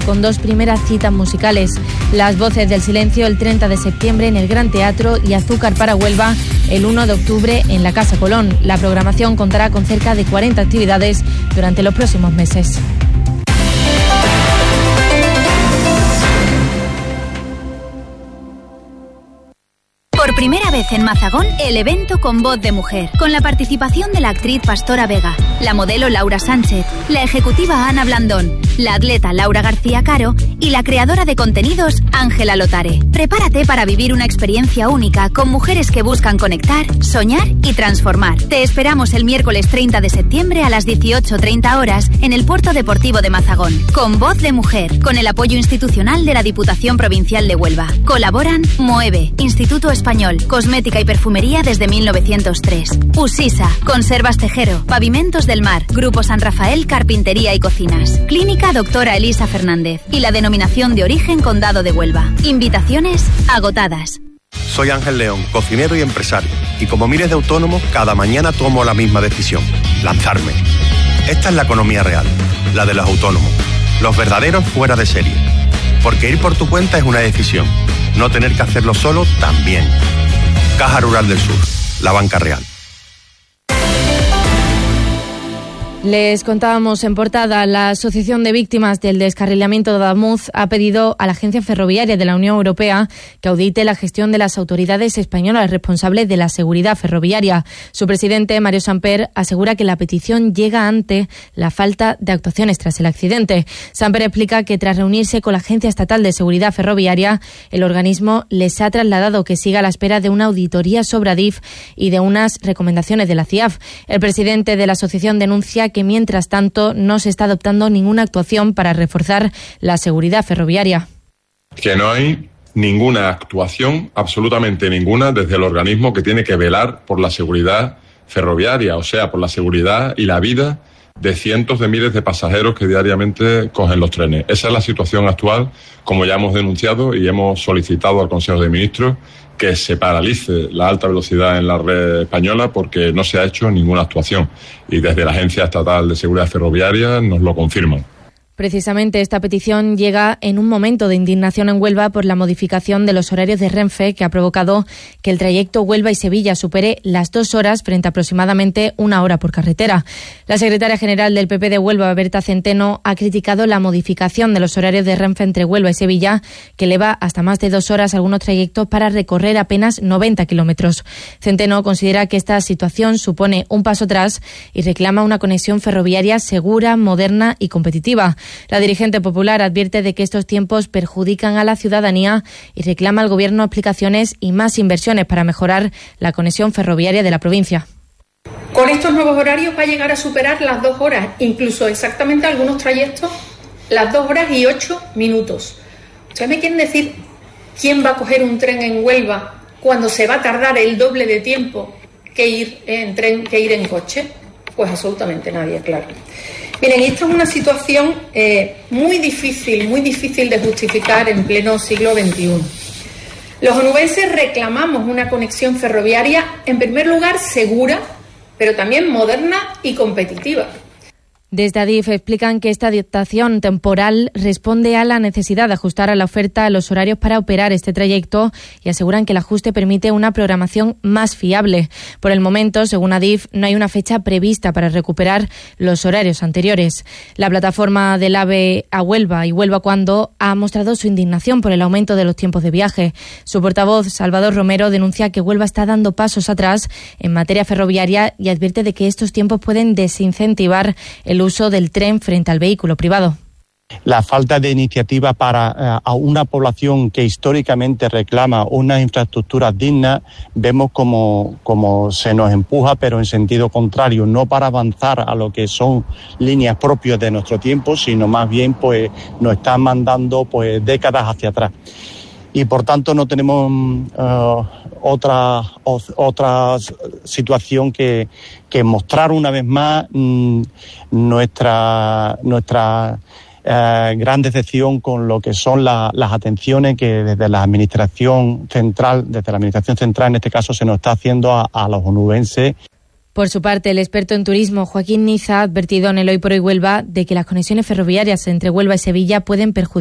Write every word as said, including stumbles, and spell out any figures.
con dos primeras citas musicales. Las Voces del Silencio el treinta de septiembre en el Gran Teatro y Azúcar para Huelva el uno de octubre en la Casa Colón. La programación contará con cerca de cuarenta actividades durante los próximos meses. Por primera vez en Mazagón, el evento con voz de mujer, con la participación de la actriz Pastora Vega, la modelo Laura Sánchez, la ejecutiva Ana Blandón, la atleta Laura García Caro y la creadora de contenidos Ángela Lotare. Prepárate para vivir una experiencia única con mujeres que buscan conectar, soñar y transformar. Te esperamos el miércoles treinta de septiembre a las dieciocho treinta horas en el Puerto Deportivo de Mazagón, con voz de mujer, con el apoyo institucional de la Diputación Provincial de Huelva. Colaboran Moeve, Instituto Español, Cosmética y Perfumería desde mil novecientos tres. Usisa, Conservas Tejero, Pavimentos del Mar, Grupo San Rafael, Carpintería y Cocinas. Clínica Doctora Elisa Fernández y la denominación de origen Condado de Huelva. Invitaciones agotadas. Soy Ángel León, cocinero y empresario. Y como miles de autónomos, cada mañana tomo la misma decisión: lanzarme. Esta es la economía real, la de los autónomos. Los verdaderos fuera de serie. Porque ir por tu cuenta es una decisión. No tener que hacerlo solo también. Caja Rural del Sur, la banca real. Les contábamos en portada, la Asociación de Víctimas del Descarrilamiento de Ademuz ha pedido a la Agencia Ferroviaria de la Unión Europea que audite la gestión de las autoridades españolas responsables de la seguridad ferroviaria. Su presidente, Mario Samper, asegura que la petición llega ante la falta de actuaciones tras el accidente. Samper explica que tras reunirse con la Agencia Estatal de Seguridad Ferroviaria, el organismo les ha trasladado que siga a la espera de una auditoría sobre Adif y de unas recomendaciones de la C I A F. El presidente de la asociación denuncia que mientras tanto no se está adoptando ninguna actuación para reforzar la seguridad ferroviaria. Que no hay ninguna actuación, absolutamente ninguna, desde el organismo que tiene que velar por la seguridad ferroviaria, o sea, por la seguridad y la vida de cientos de miles de pasajeros que diariamente cogen los trenes. Esa es la situación actual, como ya hemos denunciado y hemos solicitado al Consejo de Ministros que se paralice la alta velocidad en la red española porque no se ha hecho ninguna actuación. Y desde la Agencia Estatal de Seguridad Ferroviaria nos lo confirman. Precisamente esta petición llega en un momento de indignación en Huelva por la modificación de los horarios de Renfe que ha provocado que el trayecto Huelva y Sevilla supere las dos horas frente a aproximadamente una hora por carretera. La secretaria general del P P de Huelva, Berta Centeno, ha criticado la modificación de los horarios de Renfe entre Huelva y Sevilla, que eleva hasta más de dos horas algunos trayectos para recorrer apenas noventa kilómetros. Centeno considera que esta situación supone un paso atrás y reclama una conexión ferroviaria segura, moderna y competitiva. La dirigente popular advierte de que estos tiempos perjudican a la ciudadanía y reclama al Gobierno explicaciones y más inversiones para mejorar la conexión ferroviaria de la provincia. Con estos nuevos horarios va a llegar a superar las dos horas, incluso exactamente algunos trayectos, las dos horas y ocho minutos. ¿Ustedes me quieren decir quién va a coger un tren en Huelva cuando se va a tardar el doble de tiempo que ir en tren, que ir en coche? Pues absolutamente nadie, claro. Miren, esta es una situación eh, muy difícil, muy difícil de justificar en pleno siglo veintiuno. Los onubenses reclamamos una conexión ferroviaria, en primer lugar, segura, pero también moderna y competitiva. Desde Adif explican que esta adaptación temporal responde a la necesidad de ajustar a la oferta los horarios para operar este trayecto y aseguran que el ajuste permite una programación más fiable. Por el momento, según Adif, no hay una fecha prevista para recuperar los horarios anteriores. La plataforma del AVE a Huelva y Huelva Cuando ha mostrado su indignación por el aumento de los tiempos de viaje. Su portavoz, Salvador Romero, denuncia que Huelva está dando pasos atrás en materia ferroviaria y advierte de que estos tiempos pueden desincentivar el uso del tren frente al vehículo privado. La falta de iniciativa para uh, a una población que históricamente reclama unas infraestructuras dignas, vemos como, como se nos empuja, pero en sentido contrario, no para avanzar a lo que son líneas propias de nuestro tiempo, sino más bien pues nos están mandando pues décadas hacia atrás. Y por tanto no tenemos uh, otra o, otra situación que, que mostrar una vez más mm, nuestra nuestra uh, gran decepción con lo que son la, las atenciones que desde la administración central, desde la administración central en este caso se nos está haciendo a, a los onubenses. Por su parte, el experto en turismo Joaquín Niza ha advertido en el Hoy por Hoy Huelva de que las conexiones ferroviarias entre Huelva y Sevilla pueden perjudicar